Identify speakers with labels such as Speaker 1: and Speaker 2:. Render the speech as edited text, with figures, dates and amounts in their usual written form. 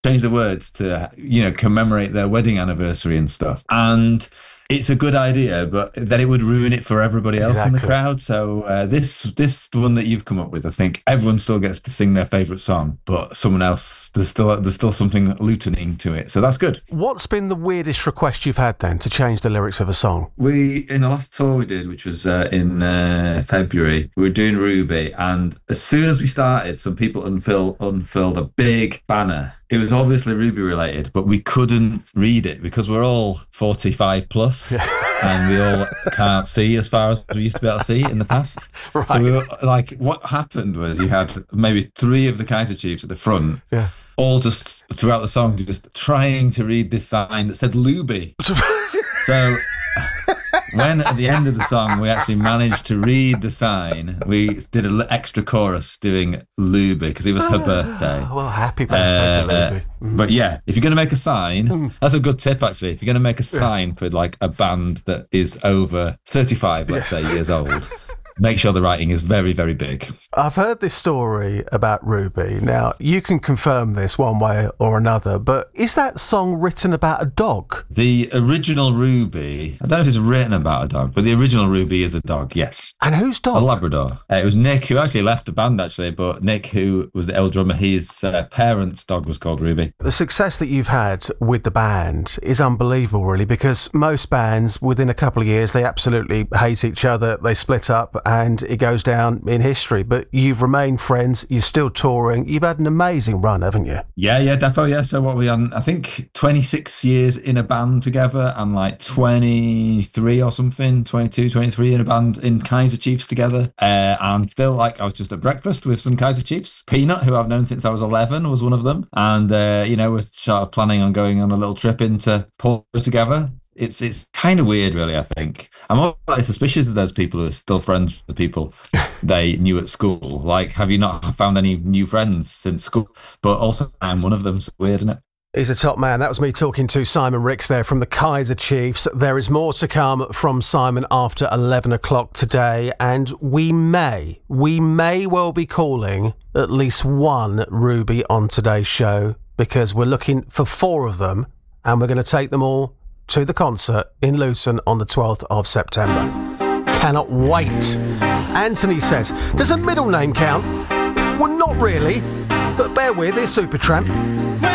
Speaker 1: change the words to, commemorate their wedding anniversary and stuff. And it's a good idea, but then it would ruin it for everybody else in the crowd. So this one that you've come up with, I think everyone still gets to sing their favourite song, but someone else, there's still something lootening to it. So that's good.
Speaker 2: What's been the weirdest request you've had then to change the lyrics of a song?
Speaker 1: In the last tour we did, which was in February, we were doing Ruby, and as soon as we started, some people unfurled a big banner. It was obviously Ruby related, but we couldn't read it because we're all 45 plus and we all can't see as far as we used to be able to see in the past.
Speaker 2: Right.
Speaker 1: So we were like, what happened was you had maybe 3 of the Kaiser Chiefs at the front, all just throughout the song, just trying to read this sign that said Luby. So when at the end of the song we actually managed to read the sign, we did an extra chorus doing Luby because it was her birthday.
Speaker 2: Well, happy birthday to Luby.
Speaker 1: But yeah, if you're going to make a sign, that's a good tip actually. If you're going to make a sign for like a band that is over 35, let's say, years old, make sure the writing is very, very big.
Speaker 2: I've heard this story about Ruby. Now, you can confirm this one way or another, but is that song written about a dog?
Speaker 1: The original Ruby, I don't know if it's written about a dog, but the original Ruby is a dog, yes.
Speaker 2: And whose dog?
Speaker 1: A Labrador. It was Nick, who actually left the band, actually, but Nick, who was the old drummer, his parents' dog was called Ruby.
Speaker 2: The success that you've had with the band is unbelievable, really, because most bands, within a couple of years, they absolutely hate each other, they split up, and it goes down in history. But you've remained friends, you're still touring, you've had an amazing run, haven't you?
Speaker 1: Yeah, defo, yeah. So what we on, I think 26 years in a band together and like 23 or something, 22, 23 in a band in Kaiser Chiefs together. And still, like, I was just at breakfast with some Kaiser Chiefs. Peanut, who I've known since I was 11, was one of them. And, we're sort of planning on going on a little trip into Porto together. It's kind of weird, really, I think. I'm always suspicious of those people who are still friends with the people they knew at school. Like, have you not found any new friends since school? But also, I'm one of them. So weird, isn't it?
Speaker 2: He's a top man. That was me talking to Simon Ricks there from the Kaiser Chiefs. There is more to come from Simon after 11 o'clock today, and we may well be calling at least one Ruby on today's show, because we're looking for 4 of them, and we're going to take them all to the concert in Luton on the 12th of September. Cannot wait. Anthony says, does a middle name count? Well, not really, but bear with, it's Supertramp.